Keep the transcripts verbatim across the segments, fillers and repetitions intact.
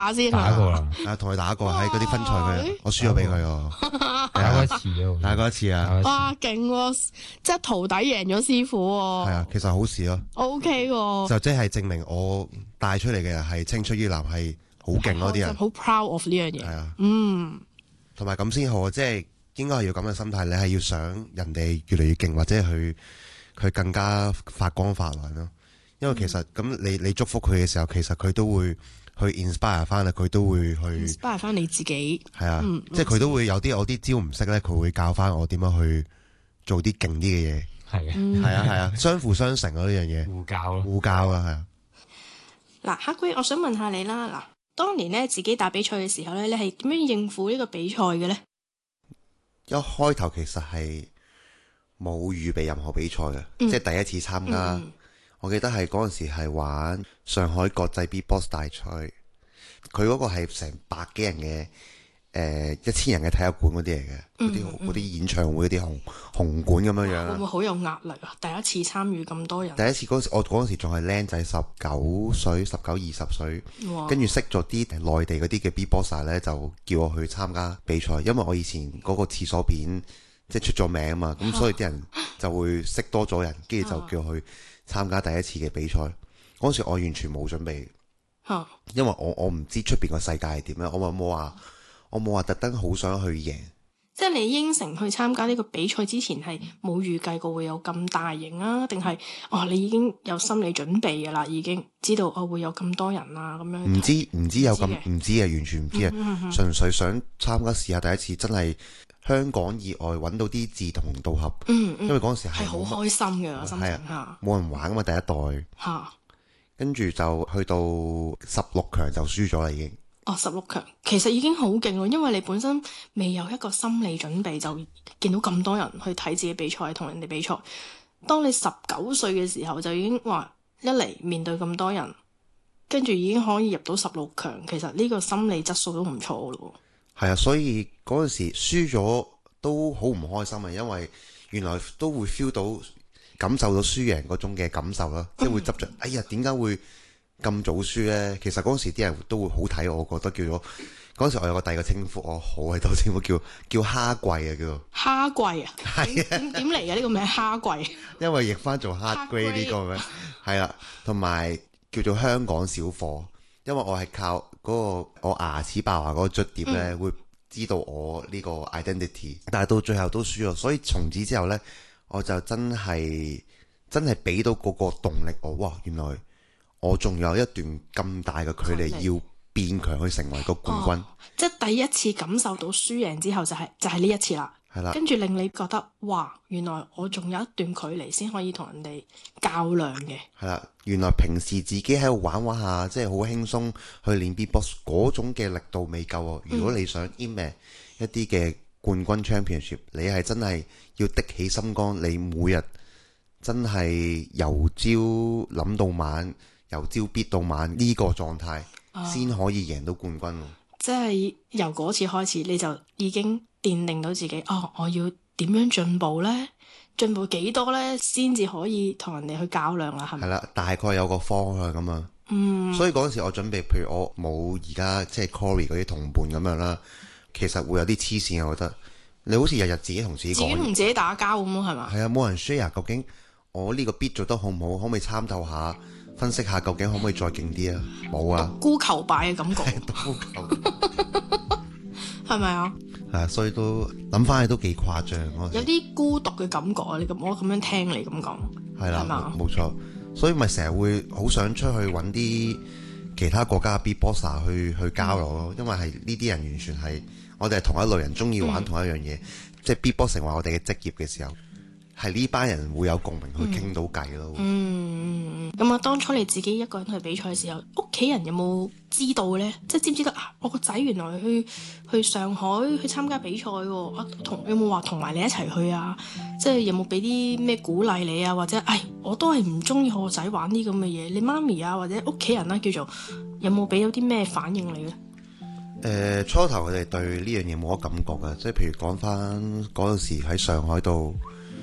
打先打過啦， 啊，同佢打過喺嗰啲分賽佢，我輸咗俾佢喎， 打過一次啫， 打過一次啊， 哇，勁喎！即係徒弟贏咗師傅喎。 係啊，其實好事咯。 O K 喎， 就即係證明我帶出嚟嘅人係青出於藍，係好勁嗰啲人。 好 proud of 呢樣嘢。 係啊， 嗯， 同埋咁先好啊，即係應該係要咁嘅心態，你係要想人哋越嚟越勁，或者佢佢更加發光發亮咯。因為其實咁你你祝福佢嘅時候，其實佢都會去 inspire 翻啦，佢都會去 inspire 翻你自己。 係啊， 嗯、 即係佢都會有啲我啲招唔識咧，佢會教翻我點樣去做啲勁啲嘅嘢。 係啊， 係啊係啊，相輔相成咯呢樣嘢。 互教咯， 互教啊，係啊。 嗱，黑龜，我想問下你啦。嗱，當年咧自己打比賽嘅時候咧，你係點樣應付呢個比賽嘅咧？ 一開頭其實係冇預備任何比賽嘅， 嗯、 即係第一次參加。 嗯、 我記得係嗰陣時係玩上海國際 Beatbox 大賽，佢嗰個係成百幾人嘅。誒一千人嘅體育館嗰啲嚟嘅，嗰啲嗰啲演唱會嗰啲紅紅館咁樣樣。 會唔會好有壓力啊？第一次參與咁多人。 第一次嗰時，我嗰陣時仲係僆仔，十九歲、十九二十歲，跟住識咗啲內地嗰啲嘅 Beatboxer 咧，就叫我去參加比賽，因為我以前嗰個廁所片即係出咗名啊嘛，咁所以啲人就會識多咗人，跟住就叫我去參加第一次嘅比賽。嗰陣時我完全冇準備，因為我我唔知出邊個世界係點樣，我冇話。我冇話特登好想去贏， 即係你應承去參加呢個比賽之前係冇預計過會有咁大型啊？定係哦你已經有心理準備㗎啦，已經知道我、哦、會有咁多人啊咁樣。 唔知唔知有咁唔知啊，完全唔知啊， 嗯嗯、 純粹想參加試下第一次，真係香港以外揾到啲志同道合。 嗯嗯、 因為嗰陣時係好開心嘅心情嚇，冇人玩啊嘛第一代嚇， 跟住就去到十六強就輸咗啦已經。 哦，十六強其實已經好勁咯，因為你本身未有一個心理準備，就見到咁多人去睇自己比賽，同人哋比賽。當你十九歲嘅時候，就已經話一嚟面對咁多人，跟住已經可以入到十六強，其實呢個心理質素都唔錯咯。 係啊，所以嗰陣時輸咗都好唔開心啊，因為原來都會 feel 到感受到輸贏嗰種嘅感受啦，即係會執着。哎呀，點解會咁早輸呢？其實嗰陣時啲人都會好睇我，覺得叫做嗰陣時我有個第二個稱呼，我好喺度稱呼叫叫蝦貴啊，叫做蝦貴啊， 係啊， 點點嚟嘅呢個名蝦貴？ 因為譯翻做 hard grade 呢個咩？係啦，同埋叫做香港小貨，因為我係靠嗰個我牙齒爆牙嗰個捽碟呢，嗯、會知道我呢個 identity，但係到最後都輸咗，所以從此之後呢，我就真係真係俾到嗰個動力我，哇！原來我仲有一段咁大嘅距離要變強去成為個冠軍， 哦、即係第一次感受到輸贏之後就係、是、就係、是、呢一次啦， 係啦， 跟住令你覺得哇，原來我仲有一段距離先可以同人哋較量嘅， 係啦，原來平時自己喺度玩玩下，即係好輕鬆去練 Beatbox 嗰種嘅力度未夠喎。如果你想 aim 一啲嘅冠軍 championship，你係真係要的起心肝，你每日真係由朝諗到晚。由朝必到晚呢個狀態先可以贏到冠軍，哦、 即係由嗰次開始你就已經奠定到自己哦，我要點樣進步呢？進步幾多呢？先至可以同人哋去較量啦，係咪？ 係啦，大概有個方向咁啊。嗯，所以嗰陣時我準備，譬如我冇而家即係 Cory 嗰啲同伴咁樣啦，其實會有啲黐線，我覺得你好似日日自己同自己講， 自己同自己打交咁咯，係嘛？ 係啊，冇人 share 究竟我呢個 beat 做得好唔好，可唔可以參透下？分析下究竟可唔可以再勁啲啊？冇啊， 孤求敗嘅感覺， 孤求， 係咪啊？ 係啊，所以都諗翻去都幾誇張， 有啲孤獨嘅感覺啊！你咁我咁樣聽你咁講， 係啦，冇錯，所以咪成日會好想出去揾啲其他國家嘅 Beatboxer 去去交流咯，嗯、因為係呢啲人完全係我哋係同一類人，中意玩同一樣嘢，嗯、即係 Beatbox 成為我哋嘅職業嘅時候。係呢班人會有共鳴去傾到偈咯。 嗯，咁啊，當初你自己一個人去比賽嘅時候，屋企人有冇知道呢？即係知唔知得啊？我個仔原來去去上海去參加比賽喎，啊，同有冇話同埋你一齊去啊？即係有冇俾啲咩鼓勵你啊？或者，唉，我都係唔中意我個仔玩啲咁嘅嘢。你媽咪啊，或者屋企人啦，叫做有冇俾到啲咩反應你呢？ 誒、呃，初頭佢哋對呢樣嘢冇乜感覺嘅，即係譬如講翻嗰陣時喺上海度。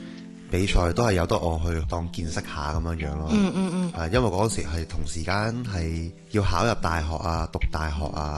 比賽都係有得我去當見識下咁樣樣咯。 嗯嗯嗯。 誒，因為嗰時係同時間係要考入大學啊、讀大學啊，